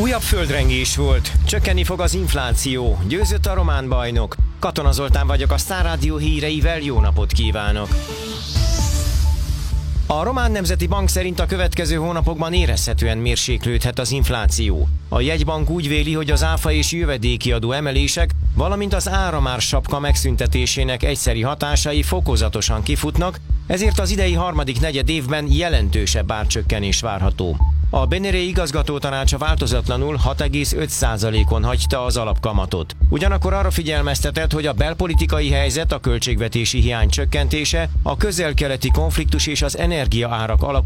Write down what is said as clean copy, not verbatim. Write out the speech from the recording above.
Újabb földrengés volt, csökkenni fog az infláció, győzött a román bajnok. Katona Zoltán vagyok, a Sztár Rádió híreivel, jó napot kívánok! A Román Nemzeti Bank szerint a következő hónapokban érezhetően mérséklődhet az infláció. A jegybank úgy véli, hogy az áfa és jövedéki adó emelések, valamint az áramársapka megszüntetésének egyszeri hatásai fokozatosan kifutnak, ezért az idei harmadik negyedévben jelentősebb árcsökkenés várható. A BNR igazgatótanácsa változatlanul 6,5%-on hagyta az alapkamatot. Ugyanakkor arra figyelmeztetett, hogy a belpolitikai helyzet, a költségvetési hiány csökkentése, a közel-keleti konfliktus és az energiaárak alakulása